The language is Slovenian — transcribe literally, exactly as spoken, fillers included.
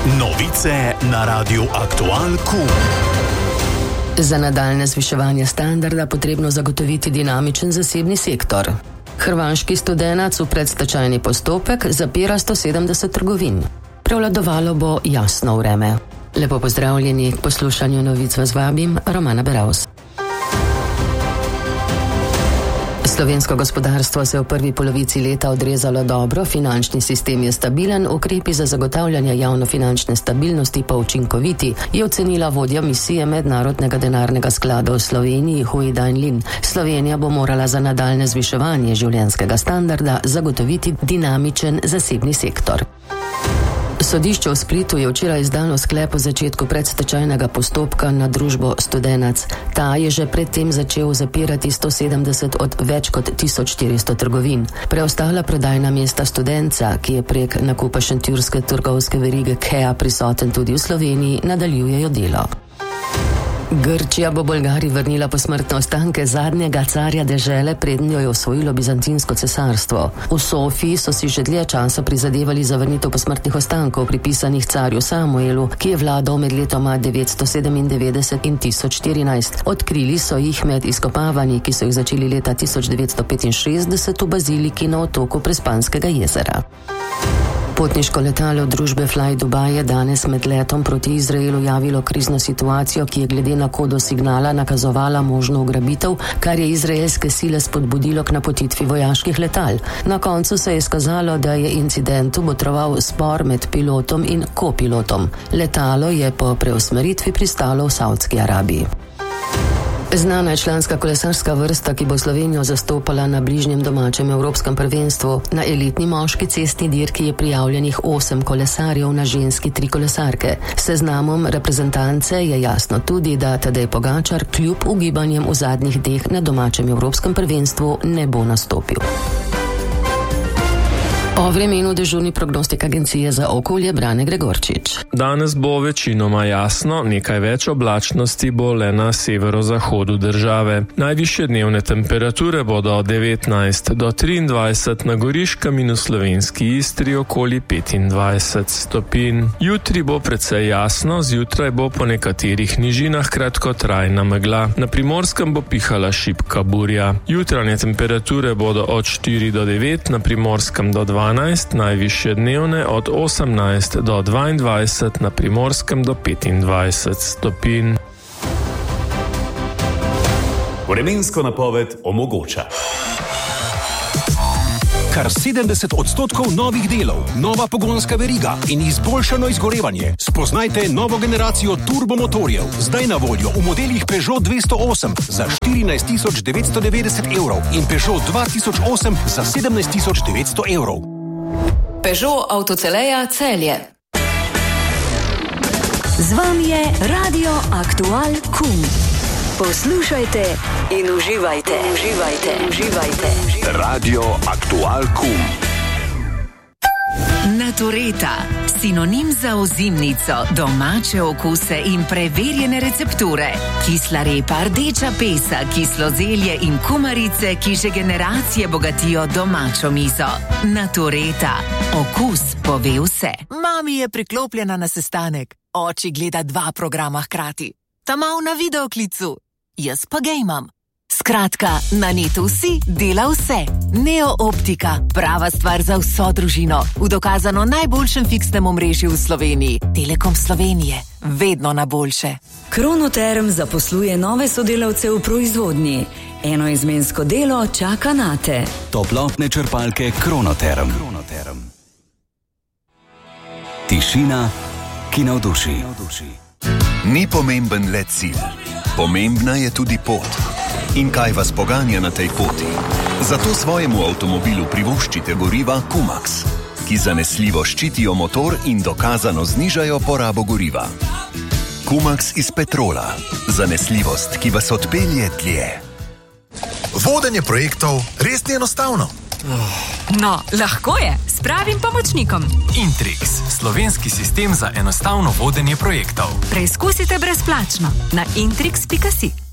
Novice na Radiu Aktual Kum. Za nadaljne zviševanje standarda potrebno zagotoviti dinamičen zasebni sektor. Hrvaški studenac v predstečajni postopek zapira sto sedemdeset trgovin. Prevladovalo bo jasno vreme. Lepo pozdravljeni k poslušanju novic vas vabim, Romana Beravs. Slovensko gospodarstvo se je v prvi polovici leta odrezalo dobro, finančni sistem je stabilen, ukrepi za zagotavljanje javnofinančne stabilnosti pa učinkoviti, je ocenila vodja misije Mednarodnega denarnega sklada v Sloveniji Hui Dan-Lin. Slovenija bo morala za nadaljne zviševanje življenjskega standarda zagotoviti dinamičen zasebni sektor. Sodišče v Splitu je včeraj izdalo sklep o začetku predstečajnega postopka na družbo Studenac. Ta je že predtem začel zapirati sto sedemdeset od več kot tisoč štiristo trgovin. Preostala prodajna mesta Studenca, ki je prek nakupa šentjurske trgovske verige Kea prisoten tudi v Sloveniji, nadaljujejo delo. Grčija bo Bolgariji vrnila posmrtne ostanke zadnjega carja dežele, preden jo je osvojilo Bizantinsko cesarstvo. V Sofiji so si že dlje časa prizadevali za vrnitev posmrtnih ostankov pripisanih carju Samuelu, ki je vladal med letoma devetsto sedemindevetdeset in tisoč štirinajst. Odkrili so jih med izkopavanji, ki so jih začeli leta tisoč devetsto petinšestdeset v baziliki na otoku Prespanskega jezera. Potniško letalo družbe Fly Dubai je danes med letom proti Izraelu javilo krizno situacijo, ki je glede na kodo signala nakazovala možno ugrabitev, kar je izraelske sile spodbudilo k napotitvi vojaških letal. Na koncu se je izkazalo, da je incidentu botroval spor med pilotom in kopilotom. Letalo je po preusmeritvi pristalo v Saudski Arabiji. Znana je članska kolesarska vrsta, ki bo Slovenijo zastopala na bližnjem domačem evropskem prvenstvu. Na elitni moški cestni dirki je prijavljenih osem kolesarjev, na ženski tri kolesarke. Seznamom reprezentance je jasno tudi, da Tadej Pogačar kljub ugibanjem v zadnjih dneh na domačem evropskem prvenstvu ne bo nastopil. O vremenu dežurni prognostik agencije za okolje Brane Gregorčič. Danes bo večinoma jasno, nekaj več oblačnosti bo le na severozahodu države. Najvišje dnevne temperature bodo od devetnajst do triindvajset, na Goriškem in v slovenski Istri okoli petindvajset stopinj. Jutri bo precej jasno, zjutraj bo po nekaterih nižinah kratkotrajna megla. Na Primorskem bo pihala šibka burja. Jutranje temperature bodo od štiri do devet, na Primorskem do dvanajst, najvišje dnevne od osemnajst do dvaindvajset, na Primorskem do petindvajset stopinj. Vremensko napoved omogoča. Kar sedemdeset odstotkov novih delov, nova pogonska veriga in izboljšano izgorevanje. Spoznajte novo generacijo turbomotorjev, zdaj na voljo v modelih Peugeot dvesto osem za štirinajst tisoč devetsto devetdeset evrov in Peugeot dva tisoč osem za sedemnajst tisoč devetsto evrov. Peugeot Avtoceleja Celje. Z vami je Radio Aktual Kum. Poslušajte in uživajte, uživajte, uživajte. Radio Aktual Kum. Natureta, sinonim za ozimnico, domače okuse in preverjene recepture. Kisla repa, rdeča pesa, kislo zelje in kumarice, ki že generacije bogatijo domačo mizo. Natureta, okus pove vse. Mami je priklopljena na sestanek, oči gleda dva programa hkrati. Ta mal na videoklicu, jaz pa gejmam. Skratka, na netu si dela vse. Neo Optika, prava stvar za vso družino. V dokazano najboljšem fiksnem omrežju v Sloveniji. Telekom Slovenije, vedno na boljše. Kronoterm zaposluje nove sodelavce v proizvodnji. Enoizmensko delo čaka nate. Toplotne črpalke Kronoterm. Kronoterm. Tišina, ki navduši. Ni pomemben le cilj. Pomembna je tudi pot. In kaj vas poganja na tej poti? Zato svojemu avtomobilu privoščite goriva Kumax, ki zanesljivo ščitijo motor in dokazano znižajo porabo goriva. Kumax iz petrola. Zanesljivost, ki vas odpelje dlje. Vodenje projektov res ni enostavno. No, lahko je, s pravim pomočnikom. Intrix, slovenski sistem za enostavno vodenje projektov. Preizkusite brezplačno na intrix pika si.